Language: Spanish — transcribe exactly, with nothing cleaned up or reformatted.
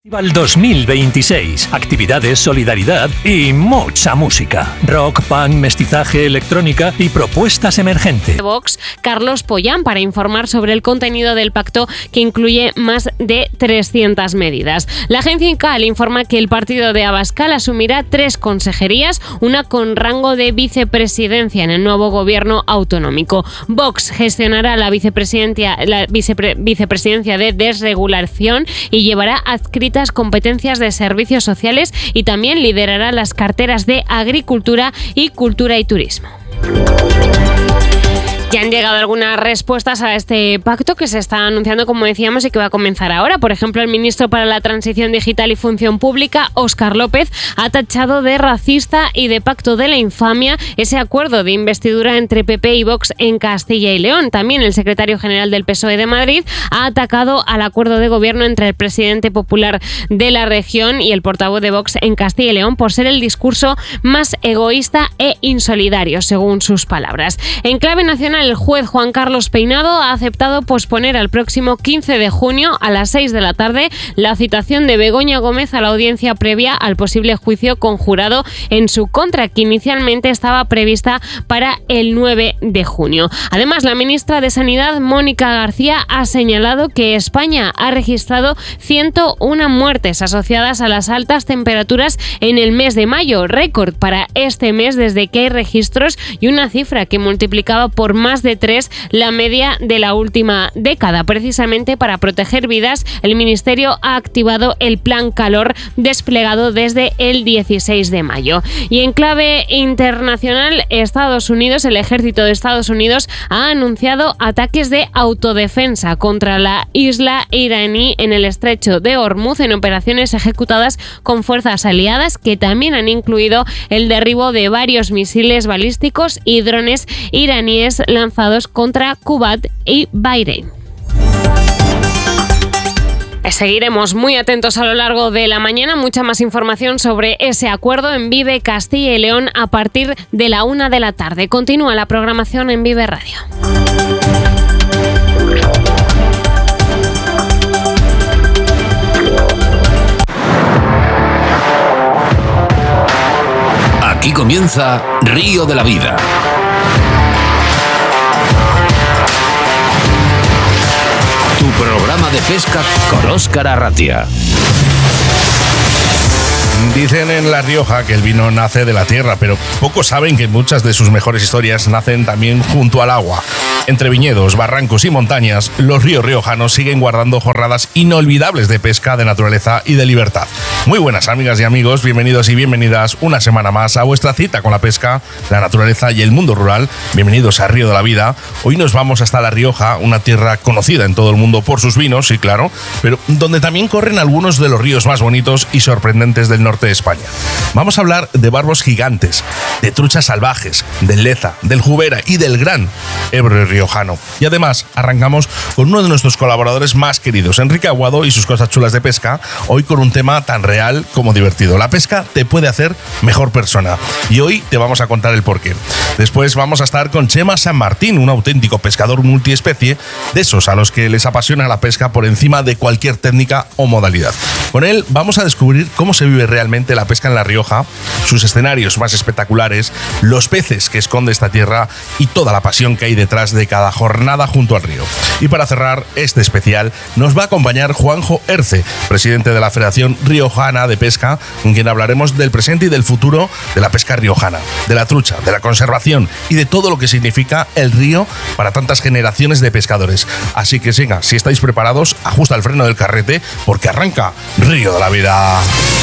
Festival dos mil veintiséis. Actividades, solidaridad y mucha música. Rock, punk, mestizaje, electrónica y propuestas emergentes. Vox, Carlos Pollán, para informar sobre el contenido del pacto que incluye más de trescientas medidas. La agencia INCAL informa que el partido de Abascal asumirá tres consejerías, una con rango de vicepresidencia en el nuevo gobierno autonómico. Vox gestionará la vicepresidencia, la vicepre, vicepresidencia de desregulación y llevará adscritas competencias de servicios sociales y también liderará las carteras de Agricultura y Cultura y Turismo. Ya han llegado algunas respuestas a este pacto que se está anunciando, como decíamos, y que va a comenzar ahora. Por ejemplo, el ministro para la Transición Digital y Función Pública, Óscar López, ha tachado de racista y de pacto de la infamia ese acuerdo de investidura entre P P y Vox en Castilla y León. También el secretario general del P S O E de Madrid ha atacado al acuerdo de gobierno entre el presidente popular de la región y el portavoz de Vox en Castilla y León por ser el discurso más egoísta e insolidario, según sus palabras. En clave nacional, el juez Juan Carlos Peinado ha aceptado posponer al próximo quince de junio a las seis de la tarde la citación de Begoña Gómez a la audiencia previa al posible juicio conjurado en su contra, que inicialmente estaba prevista para el nueve de junio. Además, la ministra de Sanidad, Mónica García, ha señalado que España ha registrado ciento una muertes asociadas a las altas temperaturas en el mes de mayo, récord para este mes desde que hay registros y una cifra que multiplicaba por más de tres la media de la última década. Precisamente para proteger vidas, el Ministerio ha activado el Plan Calor desplegado desde el dieciséis de mayo. Y en clave internacional, Estados Unidos, el ejército de Estados Unidos ha anunciado ataques de autodefensa contra la isla iraní en el estrecho de Hormuz en operaciones ejecutadas con fuerzas aliadas que también han incluido el derribo de varios misiles balísticos y drones iraníes lanzados contra Kuwait y Bahrein. Seguiremos muy atentos a lo largo de la mañana. Mucha más información sobre ese acuerdo en Vive Castilla y León a partir de la una de la tarde. Continúa la programación en Vive Radio. Aquí comienza Río de la Vida. Tu programa de pesca con Óscar Arratia. Dicen en La Rioja que el vino nace de la tierra, pero pocos saben que muchas de sus mejores historias nacen también junto al agua. Entre viñedos, barrancos y montañas, los ríos riojanos siguen guardando jornadas inolvidables de pesca, de naturaleza y de libertad. Muy buenas amigas y amigos, bienvenidos y bienvenidas una semana más a vuestra cita con la pesca, la naturaleza y el mundo rural. Bienvenidos a Río de la Vida. Hoy nos vamos hasta La Rioja, una tierra conocida en todo el mundo por sus vinos, sí claro, pero donde también corren algunos de los ríos más bonitos y sorprendentes del norte de España. Vamos a hablar de barbos gigantes, de truchas salvajes, del Leza, del Jubera y del gran Ebro riojano. Y además arrancamos con uno de nuestros colaboradores más queridos, Enrique Aguado, y sus cosas chulas de pesca, hoy con un tema tan real como divertido. La pesca te puede hacer mejor persona y hoy te vamos a contar el porqué. Después vamos a estar con Chema San Martín, un auténtico pescador multiespecie, de esos a los que les apasiona la pesca por encima de cualquier técnica o modalidad. Con él vamos a descubrir cómo se vive realmente la pesca en La Rioja, sus escenarios más espectaculares, los peces que esconde esta tierra y toda la pasión que hay detrás de cada jornada junto al río. Y para cerrar este especial nos va a acompañar Juanjo Erce, presidente de la Federación Riojana de Pesca, con quien hablaremos del presente y del futuro de la pesca riojana, de la trucha, de la conservación y de todo lo que significa el río para tantas generaciones de pescadores. Así que siga, si estáis preparados, ajusta el freno del carrete porque arranca Río de la Vida.